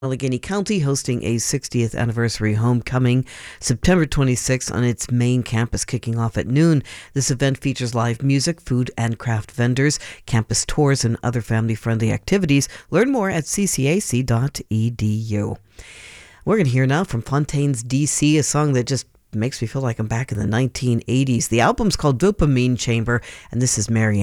Allegheny County hosting a 60th anniversary homecoming September 26th on its main campus, kicking off at noon. This event features live music, food and craft vendors, campus tours, and other family-friendly activities. Learn more at ccac.edu. We're going to hear now from Fontaines DC, a song that just makes me feel like I'm back in the 1980s. The album's called Dopamine Chamber, and this is Mary